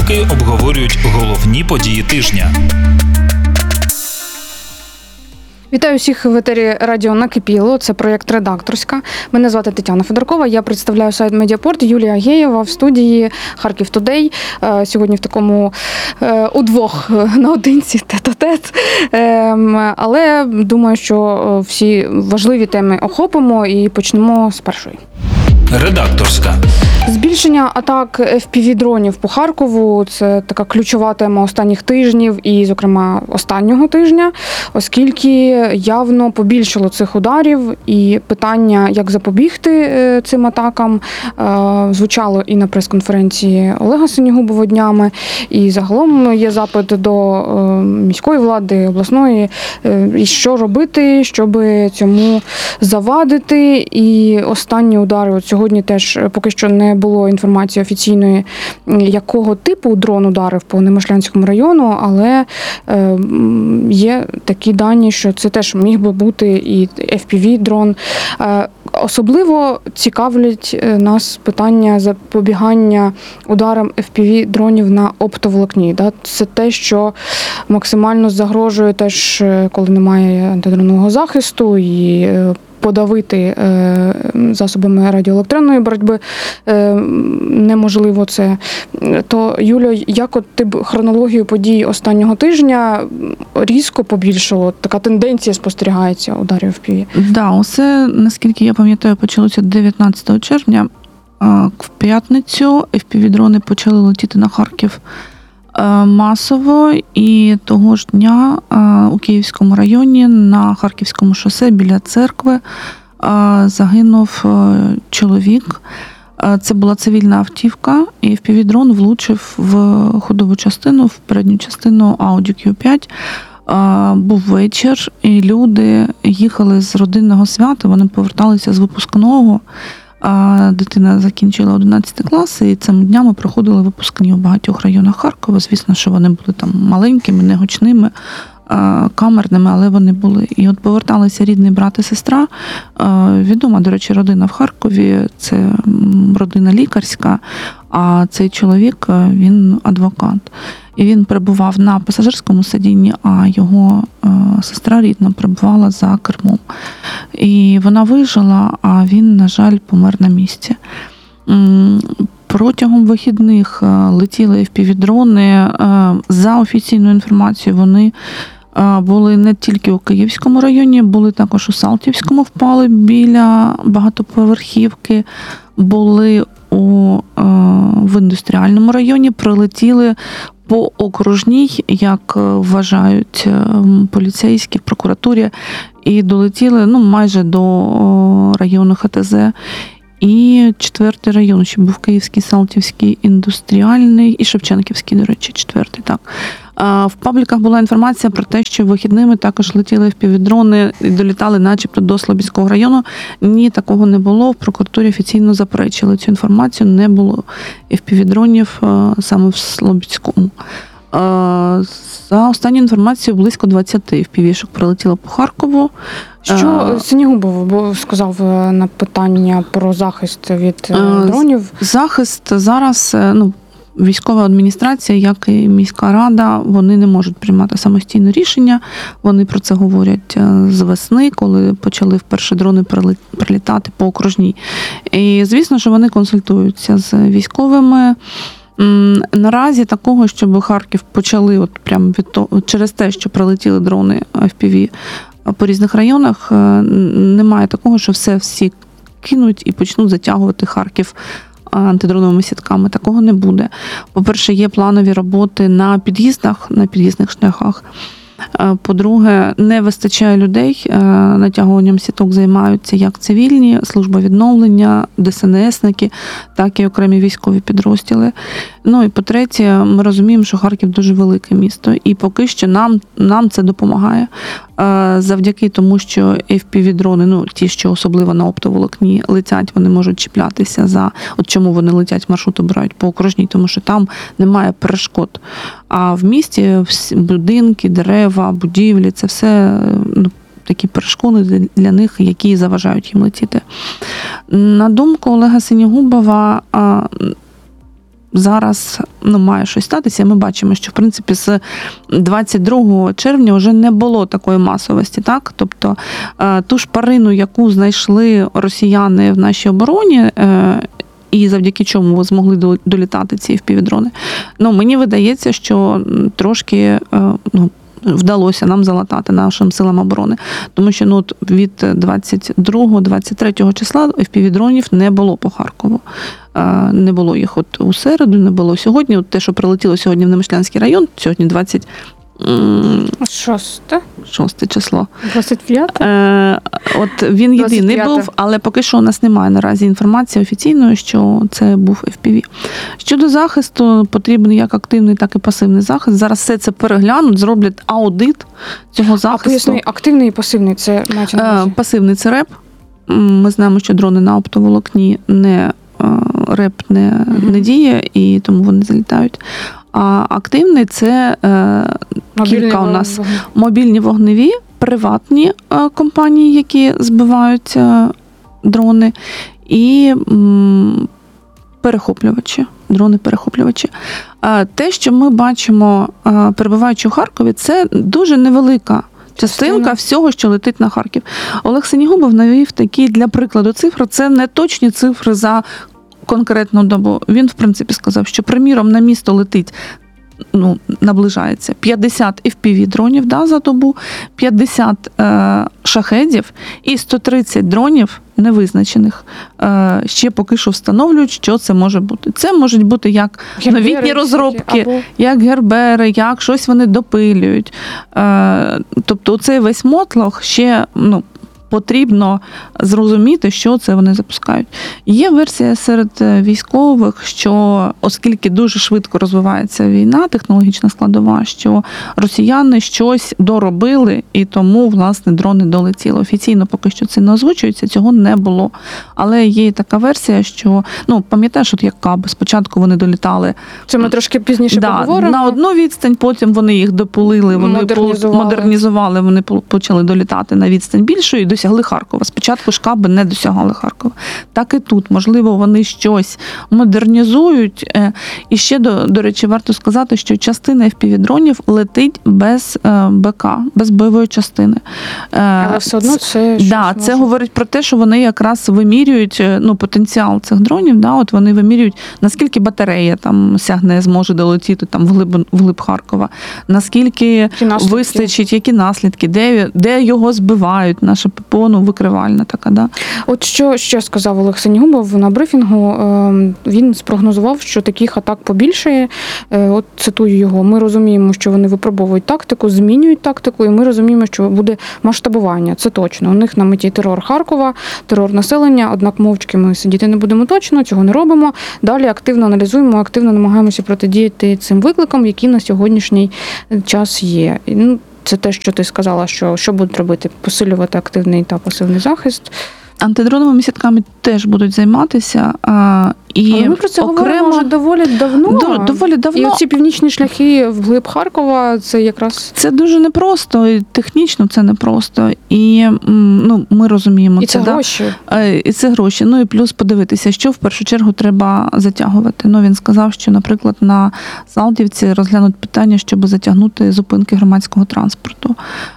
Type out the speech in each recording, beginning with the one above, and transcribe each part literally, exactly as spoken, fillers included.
Синоптики обговорюють головні події тижня. Вітаю всіх в етері радіо «Накипіло». Це проєкт «Редакторська». Мене звати Тетяна Федоркова. Я представляю сайт «Медіапорт». Юлія Геєва в студії «Харків Тудей». Сьогодні в такому удвох наодинці, тет-а-тет. Але думаю, що всі важливі теми охопимо і почнемо з першої. Редакторська. Збільшення атак еф пі ві-дронів по Харкову – це така ключова тема останніх тижнів і, зокрема, останнього тижня, оскільки явно побільшало цих ударів, і питання, як запобігти цим атакам, звучало і на прес-конференції Олега Синігубова днями, і загалом є запит до міської влади, обласної, і що робити, щоб цьому завадити. І останні удари от сьогодні теж поки що не було інформації офіційної, якого типу дрон ударив по Немишлянському району, але е, є такі дані, що це теж міг би бути і еф пі ві-дрон. Е, особливо цікавлять нас питання запобігання ударам еф пі ві-дронів на оптоволокні. Да? Це те, що максимально загрожує теж, коли немає антидронового захисту, і подавити засобами радіоелектронної боротьби неможливо це. То, Юлю, як от ти б хронологію подій останнього тижня різко побільшало? Така тенденція спостерігається ударів еф пі ві? Да, усе, наскільки я пам'ятаю, почалося дев'ятнадцятого червня. В п'ятницю еф пі ві-дрони почали летіти на Харків масово, і того ж дня у Київському районі на Харківському шосе біля церкви загинув чоловік. Це була цивільна автівка, і еф пі ві-дрон влучив в ходову частину, в передню частину Audi кю п'ять. Був вечір, і люди їхали з родинного свята, вони поверталися з випускного. Дитина закінчила одинадцятий клас, і цими днями проходили випускні у багатьох районах Харкова. Звісно, що вони були там маленькими, негучними, камерними, але вони були. І от поверталися рідний брат і сестра. Відома, до речі, родина в Харкові, це родина лікарська, а цей чоловік, він адвокат. І він перебував на пасажирському сидінні, а його сестра рідна перебувала за кермом. І вона вижила, а він, на жаль, помер на місці. Протягом вихідних летіли еф пі ві-дрони. За офіційною інформацією, вони були не тільки у Київському районі, були також у Салтівському, впали біля багатоповерхівки, були у, в індустріальному районі, прилетіли по окружній, як вважають поліцейські в прокуратурі, і долетіли ну, майже до району ха те зет. І четвертий район, ще був Київський, Салтівський, індустріальний і Шевченківський, до речі, четвертий, так. В пабліках була інформація про те, що вихідними також летіли еф пі ві-дрони і долітали начебто до Слобідського району. Ні, такого не було. В прокуратурі офіційно заперечили цю інформацію. Не було еф пі ві-дронів саме в Слобідському. За останню інформацію, близько двадцять еф пі ві-шок прилетіло по Харкову. Що Синігубов сказав на питання про захист від дронів? Захист зараз, ну, військова адміністрація, як і міська рада, вони не можуть приймати самостійне рішення. Вони про це говорять з весни, коли почали вперше дрони прилітати по окружній. І, звісно, що вони консультуються з військовими. Наразі такого, щоб Харків почали от прямо від того, через те, що прилетіли дрони еф пі ві по різних районах, немає такого, що все всі кинуть і почнуть затягувати Харків антидроновими сітками. Такого не буде. По-перше, є планові роботи на під'їздах, на під'їзних шляхах. По-друге, не вистачає людей, натягуванням сіток займаються як цивільні, служба відновлення, де ес ен есники, так і окремі військові підрозділи. Ну і по-третє, ми розуміємо, що Харків дуже велике місто, і поки що нам, нам це допомагає. Завдяки тому, що еф пі ві-дрони, ну ті, що особливо на оптоволокні летять, вони можуть чіплятися за, от чому вони летять, маршрут обирають по окружній, тому що там немає перешкод. А в місті будинки, дерева, будівлі, це все, ну, такі перешкоди для них, які заважають їм летіти. На думку Олега Синігубова, зараз ну, має щось статися. Ми бачимо, що в принципі з двадцять другого червня вже не було такої масовості. Так? Тобто ту шпарину, яку знайшли росіяни в нашій обороні, і завдяки чому змогли долітати ці еф пі ві-дрони, ну, мені видається, що трошки ну, вдалося нам залатати нашим силам оборони. Тому що ну, от від двадцять другого двадцять третього числа еф пі ві-дронів не було по Харкову. Не було їх от у середу, не було сьогодні. От те, що прилетіло сьогодні в Немишлянський район, сьогодні двадцять Шосте. Шосте число. двадцять п'яте? Е, от він єдиний був, але поки що у нас немає наразі інформації офіційної, що це був еф пі ві. Щодо захисту, потрібен як активний, так і пасивний захист. Зараз все це переглянуть, зроблять аудит цього захисту. А поясни, активний і пасивний, це мається на увазі? Е, пасивний – це реп. Ми знаємо, що дрони на оптоволокні не реп не, mm-hmm. не діє, і тому вони залітають. А активний – це е, кілька у нас вогневі. Мобільні вогневі, приватні е, компанії, які збивають е, дрони, і м, перехоплювачі, дрони-перехоплювачі. Е, те, що ми бачимо, е, перебуваючи у Харкові, це дуже невелика частинка всього, що летить на Харків. Олег Синігубов навів такі, для прикладу, цифри. Це не точні цифри за конкретну добу. Він, в принципі, сказав, що, приміром, на місто летить, ну, наближається п'ятдесят еф пі ві-дронів да, за добу, п'ятдесят е, шахедів і сто тридцять дронів невизначених. Е, ще поки що встановлюють, що це може бути. Це можуть бути як Гербери, новітні розробки, або... як гербери, як щось вони допилюють. Е, тобто цей весь мотлох ще, ну, потрібно зрозуміти, що це вони запускають. Є версія серед військових, що оскільки дуже швидко розвивається війна, технологічна складова, що росіяни щось доробили, і тому, власне, дрони долетіли. Офіційно поки що це не озвучується, цього не було. Але є така версія, що, ну, пам'ятаєш, от як каби, спочатку вони долітали. Це ми трошки пізніше да, поговоримо. На одну відстань, потім вони їх допулили, вони модернізували, модернізували, вони почали долітати на відстань більшу і досягли Харкова. Спочатку ж каби не досягали Харкова. Так і тут, можливо, вони щось модернізують. І ще, до, до речі, варто сказати, що частина еф пі ві-дронів летить без БК, без бойової частини. Але все одно це... Да, це може... говорить про те, що вони якраз вимірюють, ну, потенціал цих дронів, да, от вони вимірюють, наскільки батарея там сягне, зможе долетіти там вглиб, вглиб Харкова, наскільки вистачить, які наслідки, де, де його збивають, наше ППО, ну, викривальна така, да. От що ще сказав Олег Синігубов на брифінгу, він спрогнозував, що таких атак побільшає. От цитую його: ми розуміємо, що вони випробовують тактику, змінюють тактику, і ми розуміємо, що буде масштабування. Це точно. У них на меті терор Харкова, терор населення, однак мовчки ми сидіти не будемо точно, цього не робимо. Далі активно аналізуємо, активно намагаємося протидіяти цим викликам, які на сьогоднішній час є. Ну, це те, що ти сказала, що, що будуть робити? Посилювати активний та пасивний захист. Антидроновими сітками теж будуть займатися. А, і Але ми про це окремо... говоримо вже доволі давно. До, доволі давно. І оці північні шляхи вглиб Харкова, це якраз... Це дуже непросто, і технічно це непросто. І, ну, ми розуміємо і це. І це гроші. Да? І це гроші. Ну і плюс подивитися, що в першу чергу треба затягувати. Ну, він сказав, що, наприклад, на Салтівці розглянуть питання, щоб затягнути зупинки громадського транспорту.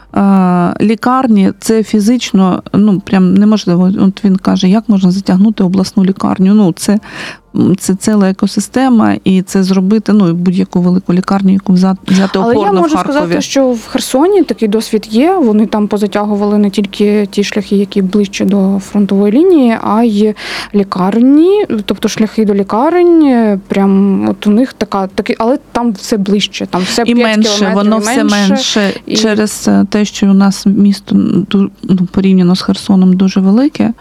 Лікарні – це фізично, ну, прям неможливо. От він каже, як можна затягнути обласну лікарню. Ну, це, це ціла екосистема, і це зробити, ну, будь-яку велику лікарню, яку взяти опорно в Харкові. Але я можу сказати, що в Херсоні такий досвід є. Вони там позатягували не тільки ті шляхи, які ближче до фронтової лінії, а й лікарні, тобто шляхи до лікарень. Прям от у них така, такі, але там все ближче, там все і п'ять менше, кілометрів, воно і все менше. менше І... через те, що у нас місто, ну, порівняно з Херсоном, дуже велике,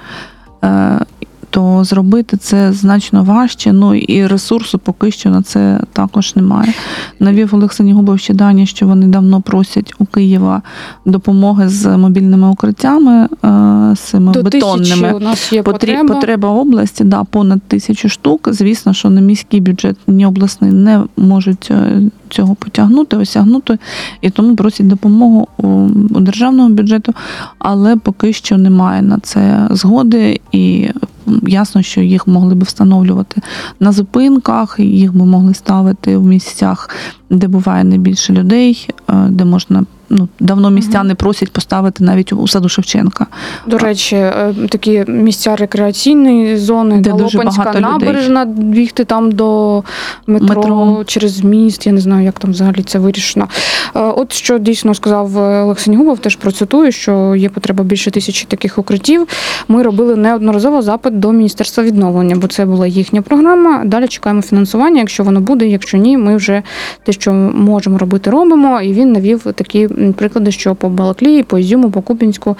то зробити це значно важче, ну і ресурсу поки що на це також немає. Навів Олег Синігубов ще дані, що вони давно просять у Києва допомоги з мобільними укриттями, з цими До бетонними. У нас є потреба. потреба області, да, понад тисячу штук. Звісно, що не міський бюджет, ні обласний не можуть цього потягнути, осягнути, і тому просять допомогу у, у державного бюджету, але поки що немає на це згоди, і ясно, що їх могли би встановлювати на зупинках, їх би могли ставити в місцях, де буває найбільше людей, де можна, ну, давно містяни просять поставити навіть у саду Шевченка. До речі, такі місця рекреаційної зони, де дуже Лопанська багато набережна, людей. Бігти там до метро, метро через міст, я не знаю, як там взагалі це вирішено. От що дійсно сказав Олег Сенігубов, теж процитую, що є потреба більше тисячі таких укриттів. Ми робили неодноразово запит до Міністерства відновлення, бо це була їхня програма. Далі чекаємо фінансування, якщо воно буде, якщо ні, ми вже те, що можемо робити, робимо. І він навів такі приклади, що по Балаклії, по Ізюму, по Куп'янську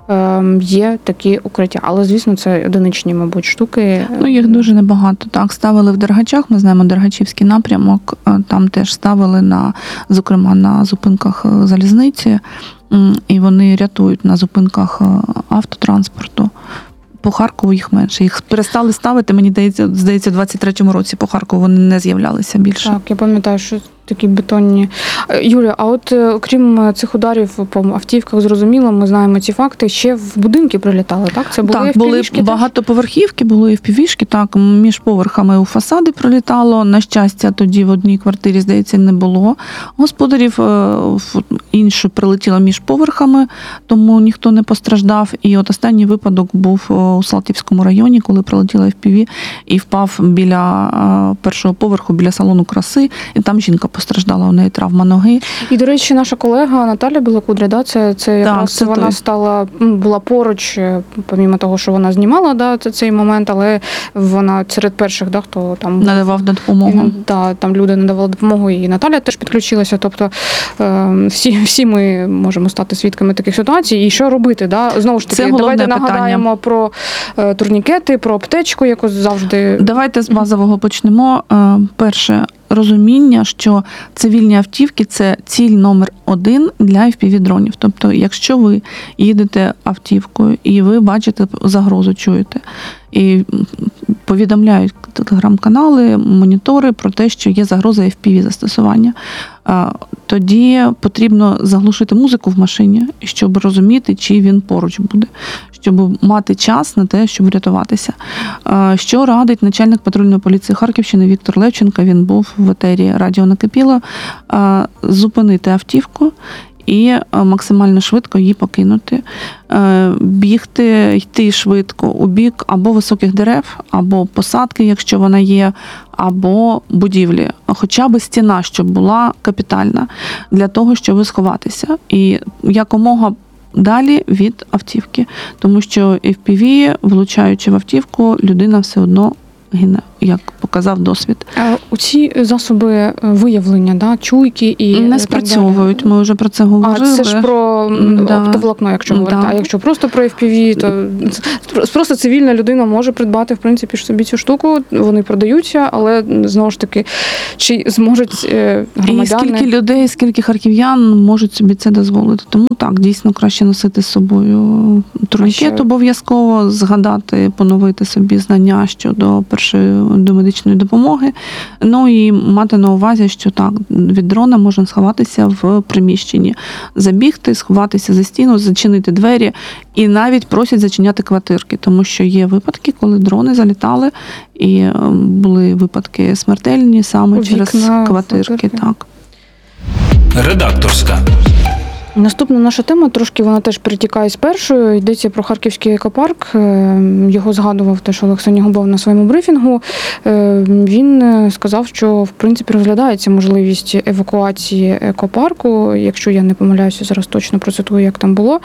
є такі укриття. Але, звісно, це одиничні, мабуть, штуки. Ну, їх дуже небагато. Так, ставили в Дергачах, ми знаємо Дергачівський напрямок, там теж ставили, на, зокрема, на зупинках залізниці, і вони рятують на зупинках автотранспорту. По Харкову їх менше. Їх перестали ставити, мені здається, здається, в двадцять третьому році по Харкову вони не з'являлися більше. Так, я пам'ятаю, що такі бетонні. Юлія, а от окрім цих ударів по автівках, зрозуміло, ми знаємо ці факти, ще в будинки прилітали, так? Це були так, були багатоповерхівки, були еф пі ві-шки, так, між поверхами у фасади прилітало. На щастя, тоді в одній квартирі, здається, не було господарів. В іншу прилетіло між поверхами, тому ніхто не постраждав. І от останній випадок був у Салтівському районі, коли прилетіло еф пі ві і впав біля першого поверху, біля салону краси, і там жінка постраждала, у неї травма ноги. І, до речі, наша колега Наталя Білокудря, да, це, це якраз це вона той. стала, була поруч, помімо того, що вона знімала, да, цей момент, але вона серед перших, да, хто там надавав допомогу. І, да, там люди надавали допомогу, і Наталя теж підключилася. Тобто всі, всі ми можемо стати свідками таких ситуацій. І що робити? Да? Знову ж таки, давайте нагадаємо про турнікети, про аптечку, яку завжди... Давайте з базового почнемо. Перше, розуміння, що цивільні автівки – це ціль номер один для еф пі ві-дронів. Тобто, якщо ви їдете автівкою і ви бачите загрозу, чуєте, і повідомляють телеграм-канали, монітори про те, що є загроза еф пі ві-застосування, тоді потрібно заглушити музику в машині, щоб розуміти, чи він поруч буде, щоб мати час на те, щоб врятуватися. Що радить начальник патрульної поліції Харківщини Віктор Левченко, він був в етері Радіо Накипіло, зупинити автівку і максимально швидко її покинути. Бігти, йти швидко у бік або високих дерев, або посадки, якщо вона є, або будівлі. Хоча б стіна, щоб була капітальна, для того, щоб сховатися. І якомога далі від автівки. Тому що еф пі ві, влучаючи в автівку, людина все одно гине, як показав досвід. У ці засоби виявлення, да, чуйки і не спрацьовують. Ми вже про це говорили. А це ж про да. оптоволокно, якщо говорити. Да. А якщо просто про еф пі ві, то просто цивільна людина може придбати, в принципі, собі цю штуку. Вони продаються, але знову ж таки, чи зможуть громадяни... І скільки людей, скільки харків'ян можуть собі це дозволити. Тому так, дійсно краще носити з собою турнікет обов'язково, згадати, поновити собі знання щодо першої до медичної допомоги. Ну і мати на увазі, що так, від дрона можна сховатися в приміщенні. Забігти, сховатися за стіну, зачинити двері. І навіть просять зачиняти квартирки, тому що є випадки, коли дрони залітали, і були випадки смертельні саме У через вікна, квартирки. квартирки. Так. Редакторська. Наступна наша тема, трошки вона теж перетікає з першою. Йдеться про Харківський екопарк. Його згадував теж Олег Сенігубов на своєму брифінгу. Він сказав, що в принципі розглядається можливість евакуації екопарку. Якщо я не помиляюся, зараз точно процитую, як там було.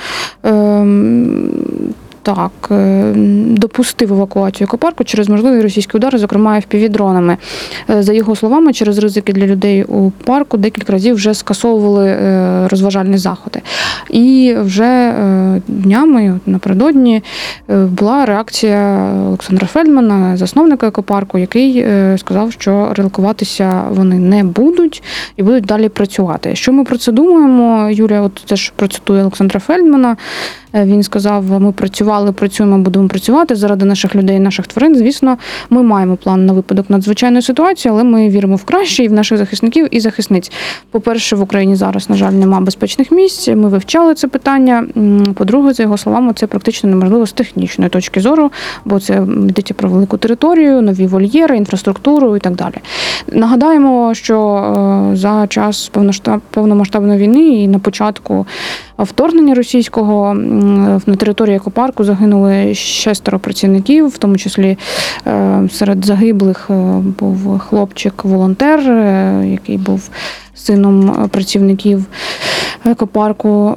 Так, допустив евакуацію екопарку через можливі російські удари, зокрема еф пі ві-дронами. За його словами, через ризики для людей у парку декілька разів вже скасовували розважальні заходи. І вже днями, напередодні, була реакція Олександра Фельдмана, засновника екопарку, який сказав, що релокуватися вони не будуть і будуть далі працювати. Що ми про це думаємо? Юлія от теж процитує Олександра Фельдмана. Він сказав, ми працювали, працюємо, будемо працювати заради наших людей, наших тварин. Звісно, ми маємо план на випадок надзвичайної ситуації, але ми віримо в краще і в наших захисників і захисниць. По-перше, в Україні зараз, на жаль, немає безпечних місць. Ми вивчали це питання. По-друге, за його словами, це практично неможливо з технічної точки зору, бо це йдеться про велику територію, нові вольєри, інфраструктуру і так далі. Нагадаємо, що за час повномасштабної війни і на початку вторгнення російського на території екопарку загинули шестеро працівників, в тому числі серед загиблих був хлопчик-волонтер, який був сином працівників екопарку.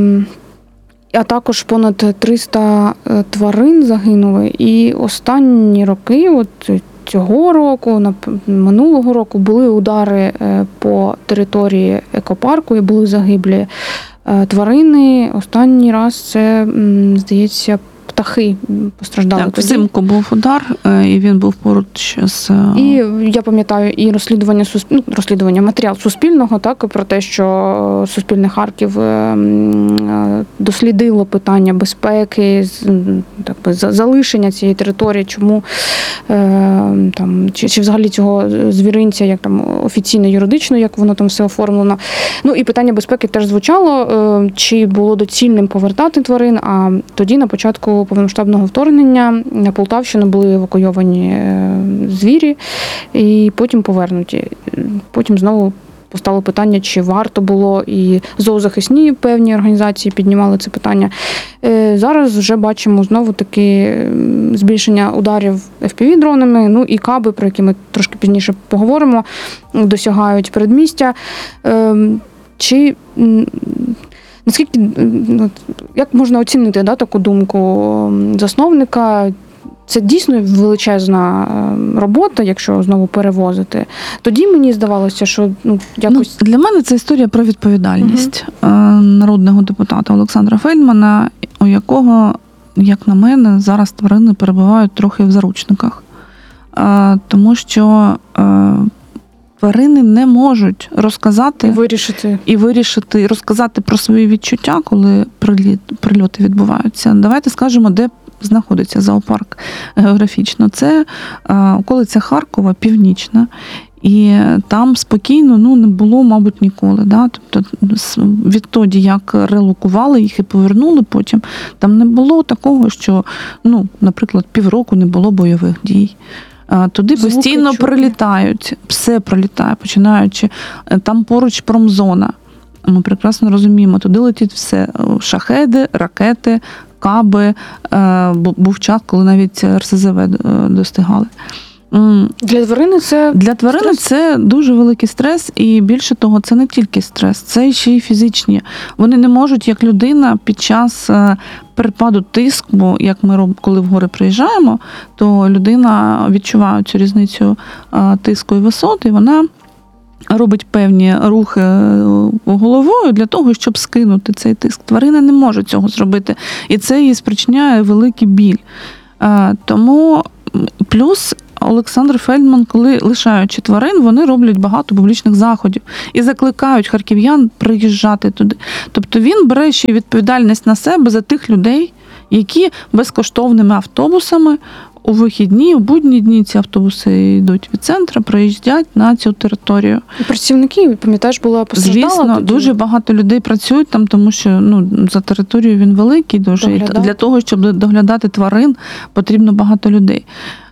А також понад триста тварин загинули. І останні роки, от цього року, минулого року, були удари по території екопарку і були загиблі тварини. Останній раз це, здається, птахи постраждали. Так, взимку був удар, і він був поруч з... І я пам'ятаю і розслідування, ну, розслідування матеріал Суспільного, так, про те, що Суспільне Харків дослідило питання безпеки, так би, залишення цієї території, чому там, чи, чи взагалі цього звіринця, як там офіційно, юридично, як воно там все оформлено. Ну і питання безпеки теж звучало, чи було доцільним повертати тварин, а тоді на початку повномасштабного вторгнення на Полтавщину були евакуйовані звірі і потім повернуті. Потім знову постало питання, чи варто було, і зоозахисні певні організації піднімали це питання. Зараз вже бачимо знову таки збільшення ударів еф пі ві-дронами, ну і каби, про які ми трошки пізніше поговоримо, досягають передмістя. Чи наскільки, як можна оцінити, да, таку думку засновника? Це дійсно величезна робота, якщо знову перевозити. Тоді мені здавалося, що ну, якось... Ну, для мене це історія про відповідальність угу. народного депутата Олександра Фельдмана, у якого, як на мене, зараз тварини перебувають трохи в заручниках. Тому що тварини не можуть розказати і вирішити. і вирішити, розказати про свої відчуття, коли приліт, прильоти відбуваються. Давайте скажемо, де знаходиться зоопарк географічно. Це околиця Харкова, північна. І там спокійно ну, не було, мабуть, ніколи. Да? Тобто відтоді, як релокували їх і повернули потім, там не було такого, що, ну, наприклад, півроку не було бойових дій. Туди Звуки постійно чути. Прилітають, все прилітає, починаючи, там поруч промзона. Ми прекрасно розуміємо, туди летить все, шахеди, ракети, каби, був час, коли навіть ер ес зе ве достигали. Для тварини це Для тварини стрес? Це дуже великий стрес, і більше того, це не тільки стрес, це ще й фізичні. Вони не можуть, як людина, під час перепаду тиску, як ми робимо, коли в гори приїжджаємо, то людина відчуває цю різницю тиску і висоти, і вона робить певні рухи головою для того, щоб скинути цей тиск. Тварина не може цього зробити, і це їй спричиняє великий біль. Тому плюс Олександр Фельдман, коли лишаючи тварин, вони роблять багато публічних заходів і закликають харків'ян приїжджати туди. Тобто він бере ще відповідальність на себе за тих людей, які безкоштовними автобусами у вихідні, у будні дні ці автобуси йдуть від центру, приїздять на цю територію. І працівники, пам'ятаєш, була постраждала? Звісно, тоді? Дуже багато людей працюють там, тому що ну, за територією він великий дуже. Доглядати. І для того, щоб доглядати тварин, потрібно багато людей.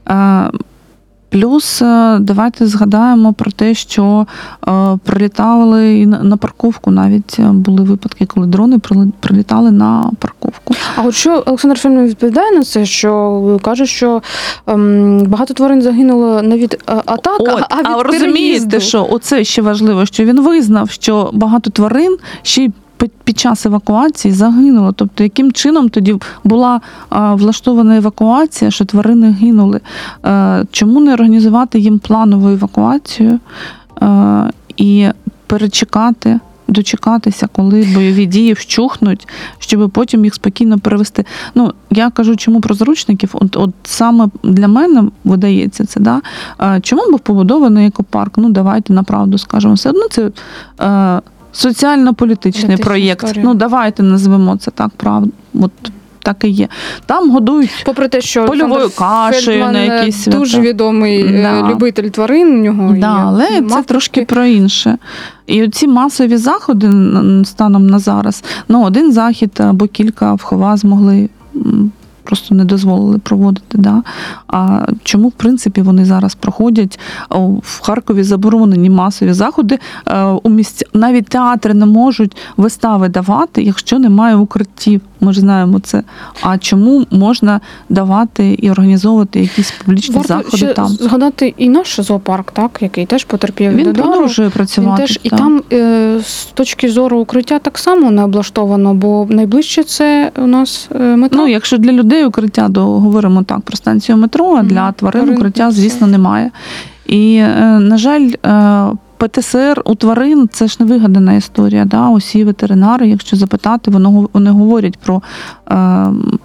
Плюс давайте згадаємо про те, що прилітали і на парковку, навіть були випадки, коли дрони прилітали на парковку. А от що Олександр Фельдман відповідає на це, що каже, що ем, багато тварин загинуло не від атак, От, а від а переїзду. Розумієте, що оце ще важливо, що він визнав, що багато тварин ще й під час евакуації загинуло. Тобто, яким чином тоді була а, влаштована евакуація, що тварини гинули? А, чому не організувати їм планову евакуацію а, і перечекати, дочекатися, коли бойові дії вщухнуть, щоб потім їх спокійно перевести? Ну, я кажу, чому про заручників? От, от саме для мене видається це, да? А, чому був побудований екопарк? Ну, давайте на правду скажемо. Все одно це... А, соціально-політичний Політична проєкт. історія. Ну, давайте назвемо це так, правда. От так і є. Там годують Попри те, що польовою Олександр кашею Фельдман, на якісь свята. дуже відомий е, Да. любитель тварин, у нього Да, є але це мавпочки. трошки про інше. І ці масові заходи н- станом на зараз, ну, один захід або кілька в Хова змогли, м, просто не дозволили проводити. Да? А чому, в принципі, вони зараз проходять? О, в Харкові заборонені масові заходи. Е, У місць... Навіть театри не можуть вистави давати, якщо немає укриттів. Ми ж знаємо це. А чому можна давати і організовувати якісь публічні Варто заходи ще там? згадати і наш зоопарк, так, який теж потерпів від Він удару. продовжує Він працювати. теж, і так. там е, з точки зору укриття так само не облаштовано, бо найближче це у нас е, метро. Ну, якщо для людей укриття, то говоримо так про станцію метро, а для Мгм. тварин Тварин укриття, все. звісно, немає. І, е, на жаль, е, ПТСР у тварин – це ж не вигадана історія. Да? Усі ветеринари, якщо запитати, вони, вони говорять про е,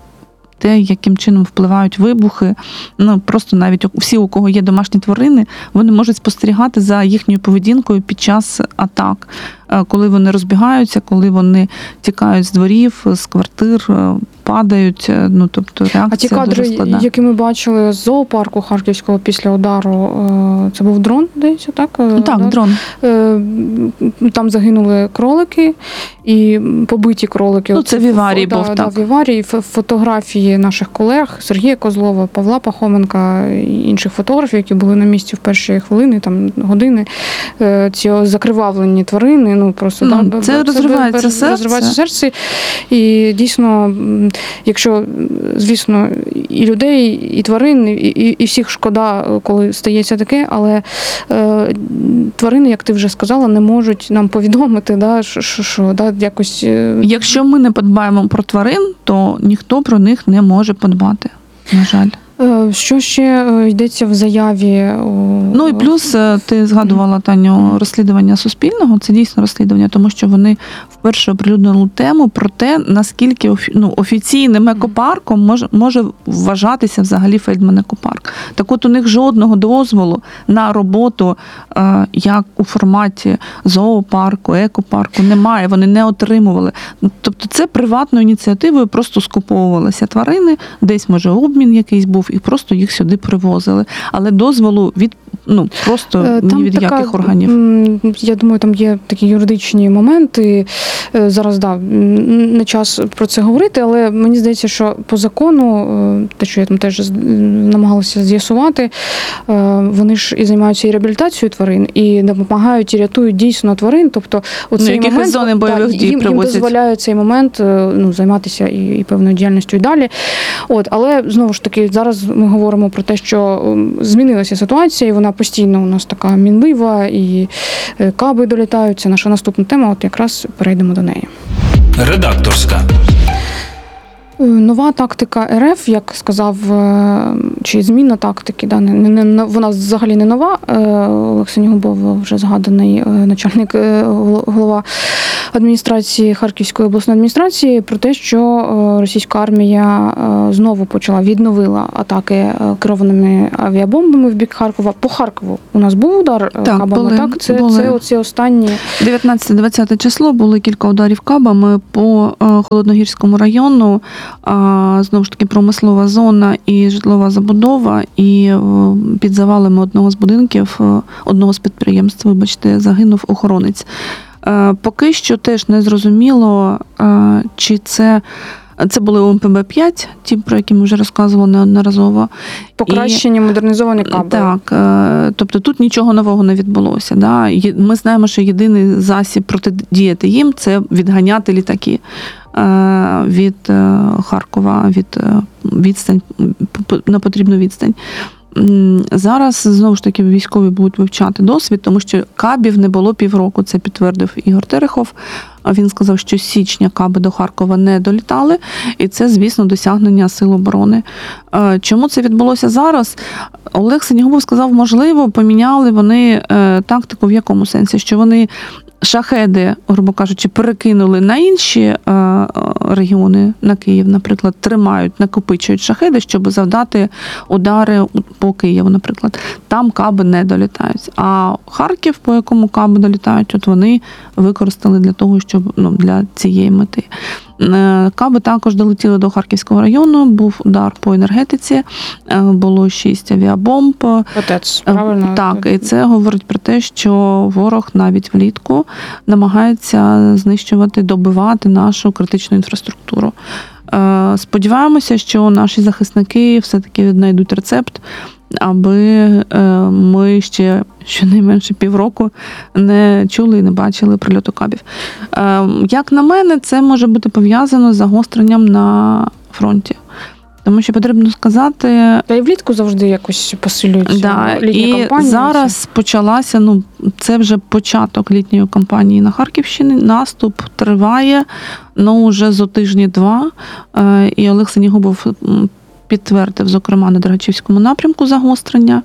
те, яким чином впливають вибухи. Ну, просто навіть всі, у кого є домашні тварини, вони можуть спостерігати за їхньою поведінкою під час атак. Е, Коли вони розбігаються, коли вони тікають з дворів, з квартир, е, падають. е, Ну, тобто реакція А ті кадри, дуже складна. які ми бачили з зоопарку Харківського після удару, е, це був дрон, здається, так? Е, Ну, так, да? дрон. Е, Там загинули кролики і побиті кролики. Ну, Оце це в Іварії фо- був, да, так. Да, в Іварії Ф- фотографії наших колег Сергія Козлова, Павла Пахоменка і інших фотографів, які були на місці в перші хвилини, там години. Е, Ці закривавлені тварини, ну просто Ну, да, це б- розривається б- серце. розривається серце. І дійсно, м, якщо, звісно, і людей, і тварин, і, і, і всіх шкода, коли стається таке, але е, тварини, як ти вже сказала, не можуть нам повідомити, да, що, що, що да, якось. е, Якщо ми не подбаємо про тварин, то ніхто про них не може подбати. На жаль. Е, Що ще е, йдеться в заяві? у- Ну і плюс е, ти згадувала, Таню, розслідування Суспільного. Це дійсно розслідування, тому що вони вперше оприлюднили тему про те, наскільки офі- ну, офіційним екопарком може, може вважатися взагалі Фельдман екопарк. Так от у них жодного дозволу на роботу е, як у форматі зоопарку, екопарку немає. Вони не отримували. Тобто це приватною ініціативою просто скуповувалися тварини, десь може обмін якийсь був, і просто їх сюди привозили. Але дозволу від ну просто Е, ні від така, яких органів. м, Я думаю, там є такі юридичні моменти. Е, Зараз да, м, не час про це говорити, але мені здається, що по закону, е, те, що я там теж з- намагалася з'ясувати, е, вони ж і займаються і реабілітацією тварин, і допомагають і рятують дійсно тварин. Тобто, оцей яких із момент зони бойових да, дій їм, їм привозять. дозволяє цей момент е, ну, займатися і, і певною діяльністю і далі. От, але знову ж таки, зараз ми говоримо про те, що ем, змінилася ситуація, і вона постійно у нас така мінлива, і е, каби долітають. Це наша наступна тема. От якраз перейдемо до неї. Редакторська. Е, Нова тактика РФ, як сказав, е, чи зміна тактики, да, не, не, не, вона взагалі не нова. Е, Олексій Нігубов, вже згаданий е, начальник, е, гол- голова адміністрації Харківської обласної адміністрації, про те, що е, російська армія е, знову почала, відновила атаки е, керованими авіабомбами в бік Харкова. По Харкову у нас був удар е, Так, кабами, були, так? Це, були. це оці останні. дев'ятнадцяте-двадцяте число були кілька ударів кабами по е, Холодногірському району. А, знову ж таки, промислова зона і житлова забудова. І е, під завалами одного з будинків, е, одного з підприємств, вибачте, загинув охоронець. Е, Поки що теж не зрозуміло, е, чи це. Це були О М П Б п'ять, ті, про які ми вже розказували неодноразово. Покращені, модернізовані каби. Так, е, тобто тут нічого нового не відбулося. Да? Є- Ми знаємо, що єдиний засіб протидіяти їм – це відганяти літаки е, від е, Харкова, від е, відстань, п- на потрібну відстань. М, Зараз, знову ж таки, військові будуть вивчати досвід, тому що кабів не було півроку, це підтвердив Ігор Терехов. А Він сказав, що з січня каби до Харкова не долітали, і це, звісно, досягнення Сил оборони. Е, Чому це відбулося зараз? Олег Синігубов сказав, можливо, поміняли вони е, тактику в якому сенсі? Що вони Шахеди, грубо кажучи, перекинули на інші е, регіони, на Київ, наприклад, тримають, накопичують шахеди, щоб завдати удари по Києву, наприклад. Там каби не долітають. А Харків, по якому каби долітають, от вони використали для того, щоб ну, для цієї мети. Каби також долетіли до Харківського району, був удар по енергетиці, було шість авіабомб. Отець, правильно? Так, і це говорить про те, що ворог навіть влітку намагається знищувати, добивати нашу критичну інфраструктуру. Сподіваємося, що наші захисники все-таки знайдуть рецепт, аби ми ще щонайменше півроку не чули і не бачили прильоту кабів. Як на мене, це може бути пов'язано з загостренням на фронті. Тому що потрібно сказати... Та і влітку завжди якось посилюються да, літні кампанії. І зараз почалася, ну, це вже початок літньої кампанії на Харківщині. Наступ триває, ну, вже зо тижні-два. І Олег Синігубов підтвердив, зокрема, на Дергачівському напрямку загострення.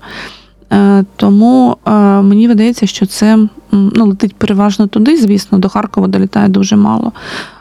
Тому мені видається, що це ну, летить переважно туди, звісно, до Харкова долітає дуже мало.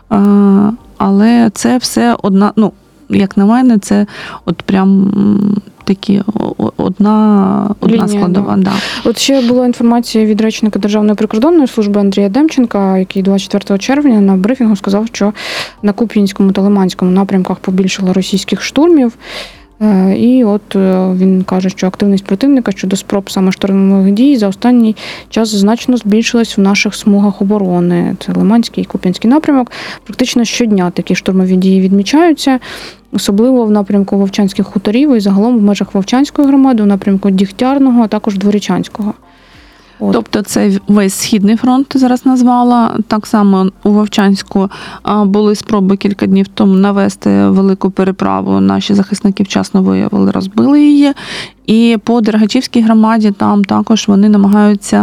Але це все одна, ну, як на мене, це от прям такі одна, одна Лінія, складова. Да. Да. От ще була інформація від речника Державної прикордонної служби Андрія Демченка, який двадцять четвертого червня на брифінгу сказав, що на Куп'янському та Лиманському напрямках побільшало російських штурмів. І от він каже, що активність противника щодо спроб саме штурмових дій за останній час значно збільшилась в наших смугах оборони. Це Лиманський і Куп'янський напрямок. Практично щодня такі штурмові дії відмічаються, особливо в напрямку Вовчанських хуторів і загалом в межах Вовчанської громади, в напрямку Дігтярного, а також Дворічанського. От. Тобто це весь Східний фронт, ти зараз назвала. Так само у Вовчанську були спроби кілька днів тому навести велику переправу. Наші захисники вчасно виявили, розбили її. І по Дергачівській громаді там також вони намагаються,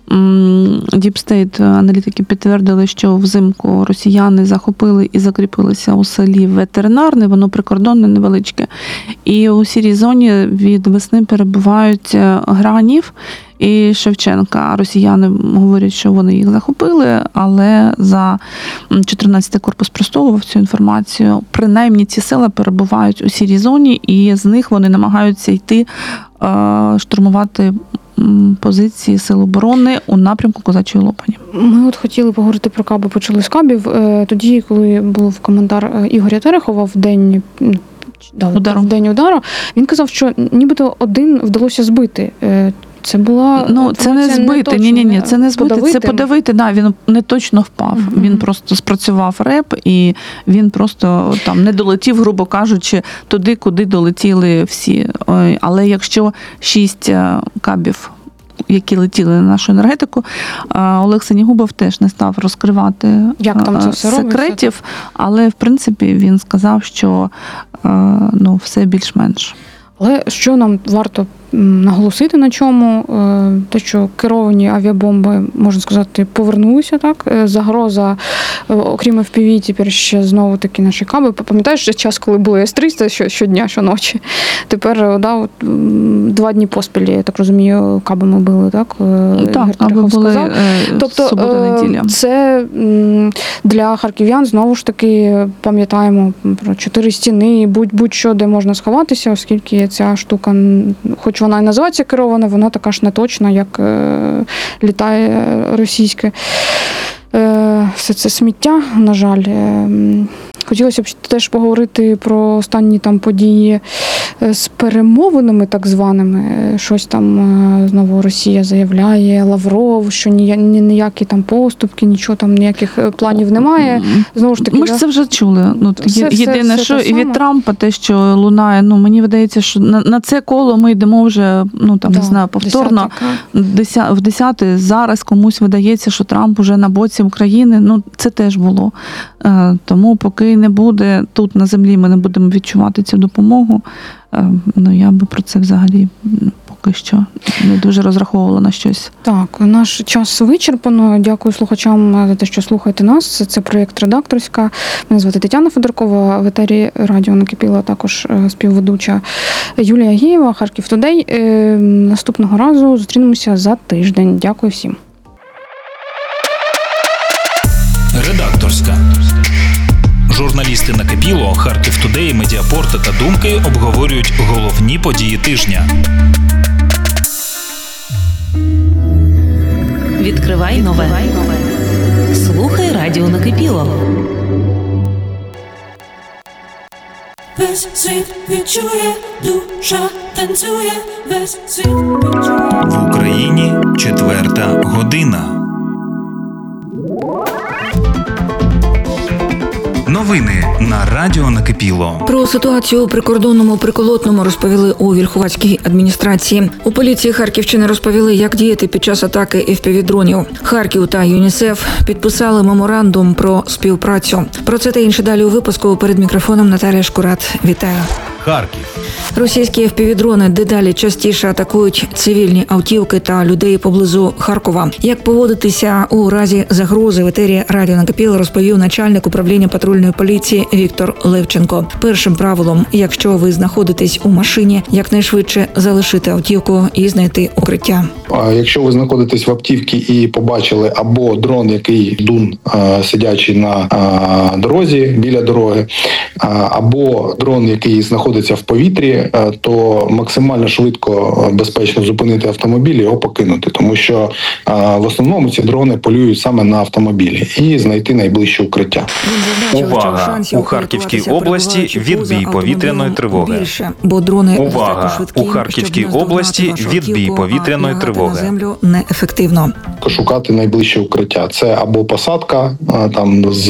Deep State аналітики підтвердили, що взимку росіяни захопили і закріпилися у селі Ветеринарне, воно прикордонне, невеличке. І у сірій зоні від весни перебувають Гранів і Шевченка. Росіяни говорять, що вони їх захопили, але за чотирнадцятий корпус спростовував цю інформацію. Принаймні ці села перебувають у сірій зоні, і з них вони намагаються йти штурмувати позиції Сил оборони у напрямку Козачої Лопані. Ми от хотіли поговорити про каби, почали з кабів. Тоді, коли був коментар Ігоря Терехова в день да, удару. в день удару, він казав, що нібито один вдалося збити. Це була ну це не збити. Ні, ні, ні, це не збити. Подавити. Це подавити. Да, він не точно впав. Mm-hmm. Він просто спрацював реп, і він просто там не долетів, грубо кажучи, туди, куди долетіли всі. Але якщо шість кабів, які летіли на нашу енергетику, Олег Синігубов теж не став розкривати як там це все секретів, робиться? Але в принципі він сказав, що ну все більш-менш. Але що нам варто наголосити на чому? Те, що керовані авіабомби, можна сказати, повернулися, так? Загроза, окрім еф пі ві, тепер ще знову-таки наші каби. Пам'ятаєш час, коли були ес триста щодня, щоночі? Тепер, да, от, два дні поспіль, я так розумію, кабами били, так? Так, аби були тобто, субота-неділя. Це для харків'ян, знову ж таки, пам'ятаємо про чотири стіни, будь-будь-що, де можна сховатися, оскільки ця штука, хоч вона і називається керована, вона така ж не точна, як е, літає російське. Е, все це сміття, на жаль. Е, хотілося б теж поговорити про останні там події з перемовинами так званими. Щось там е, знову Росія заявляє, Лавров, що ні, ні, ніякі там поступки, нічого там, ніяких планів немає. Знову ж таки, ми ж да? це вже чули. Ну, все, єдине, все, що все і від Трампа те, що лунає, ну мені видається, що на, на це коло ми йдемо вже, ну там да, не знаю, повторно в десяте. Зараз комусь видається, що Трамп уже на боці України. Ну це теж було. Тому поки не буде тут на землі, ми не будемо відчувати цю допомогу. Ну я би про це взагалі поки що не дуже розраховувала на щось. Так, наш час вичерпано. Дякую слухачам за те, що слухаєте нас. Це проєкт «Редакторська». Мене звати Тетяна Федоркова, в етері радіо «Накипіло» також співведуча Юлія Гієва, Харків Тудей. Наступного разу зустрінемося за тиждень. Дякую всім. Журналісти «Накипіло», «Харків Тудей», «Медіапорт» та «Думки» обговорюють головні події тижня. Відкривай нове. Слухай радіо «Накипіло». Весь світ відчує, душа танцює, весь світ відчує. В Україні четверта година. Новини на радіо «Накипіло». Про ситуацію у прикордонному Приколотному розповіли у Вільховацькій адміністрації. У поліції Харківщини розповіли, як діяти під час атаки еф пі ві-дронів. Харків та ЮНІСЕФ підписали меморандум про співпрацю. Про це та інше далі у випуску. Перед мікрофоном Наталія Шкурат. Вітаю. Харків. Російські еф пі ві-дрони дедалі частіше атакують цивільні автівки та людей поблизу Харкова. Як поводитися у разі загрози, в етері радіо «Накипіло» розповів начальник управління патрульної поліції Віктор Левченко. Першим правилом, якщо ви знаходитесь у машині, якнайшвидше залишити автівку і знайти укриття. Якщо ви знаходитесь в автівці і побачили або дрон, який дун, сидячий на дорозі, біля дороги, або дрон, який знаходиться в повітрі, то максимально швидко, безпечно зупинити автомобіль і його покинути, тому що в основному ці дрони полюють саме на автомобілі і знайти найближче укриття. Увага! У Харківській області відбій повітряної тривоги. Бо дрони Увага! У Харківській області відбій повітряної тривоги. Землю неефективно. Шукати найближче укриття. Це або посадка там з,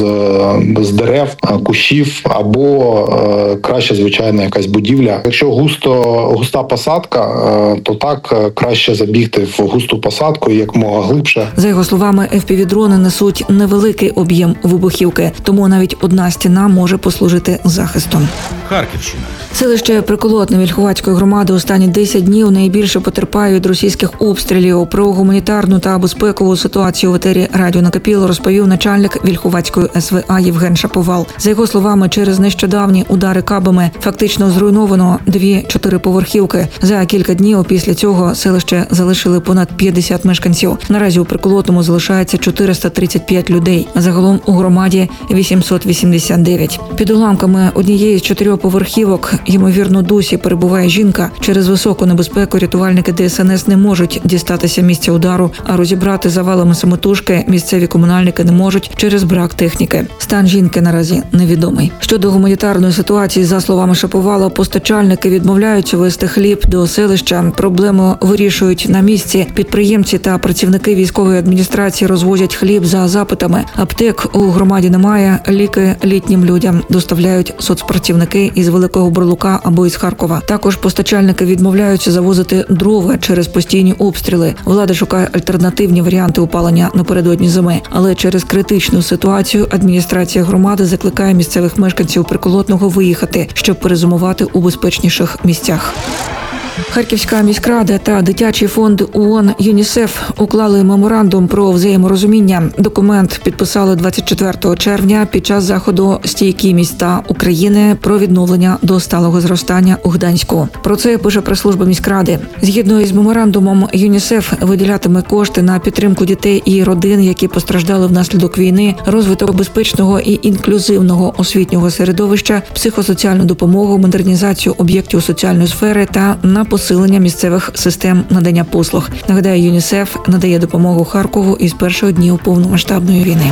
з дерев, кущів, або е, краще, звичайно, якась будівля. Якщо густо густа посадка, е, то так е, краще забігти в густу посадку якомога глибше. За його словами, еф пі ві-дрони несуть невеликий об'єм вибухівки, тому навіть одна стіна може послужити захистом. Харківщина. Селище Приколотне Вільховацької громади останні десять днів найбільше потерпає від російських обстрілів. Про гуманітарну та безпекову ситуацію в етері радіо «Накипіло» розповів начальник Вільховацької ес ве а Євген Шаповал. За його словами, через нещодавні удари кабами фактично зруйновано дві чотириповерхівки. За кілька днів після цього селище залишили понад п'ятдесят мешканців. Наразі у Приколотному залишається чотириста тридцять п'ять людей. Загалом у громаді вісімсот вісімдесят дев'ять. Під уламками однієї з чотирьохповерхівок, ймовірно, досі перебуває жінка. Через високу небезпеку рятувальники де ес ен ес не можуть дістатися місця удару, а розібрати завалами самотужки місцеві комунальники не можуть через брак техніки. Стан жінки наразі невідомий. Щодо гуманітарної ситуації, за словами Шаповала, постачальники відмовляються везти хліб до селища. Проблему вирішують на місці. Підприємці та працівники військової адміністрації розвозять хліб за запитами. Аптек у громаді немає, ліки літнім людям доставляють соцпрацівники із Великого Бурлука або із Харкова. Також постачальники відмовляються завозити дрова через постійні обстріли. Влада шукає альтернативні варіанти опалення напередодні зими. Але через критичну ситуацію адміністрація громади закликає місцевих мешканців Приколотного виїхати, щоб перезимувати у безпечніших місцях. Харківська міськрада та дитячий фонд ООН ЮНІСЕФ уклали меморандум про взаєморозуміння. Документ підписали двадцять четвертого червня під час заходу «Стійкі міста України» про відновлення до сталого зростання у Гданську. Про це пише прес-служба міськради. Згідно із меморандумом, ЮНІСЕФ виділятиме кошти на підтримку дітей і родин, які постраждали внаслідок війни, розвиток безпечного і інклюзивного освітнього середовища, психосоціальну допомогу, модернізацію об'єктів соціальної сфери та на посилення місцевих систем надання послуг. Нагадаю, ЮНІСЕФ надає допомогу Харкову із перших днів повномасштабної війни.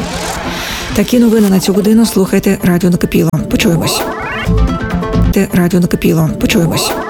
Такі новини на цю годину слухайте радіо «Накипіло». Почуємось. Радіо «Накипіло». Почуємось.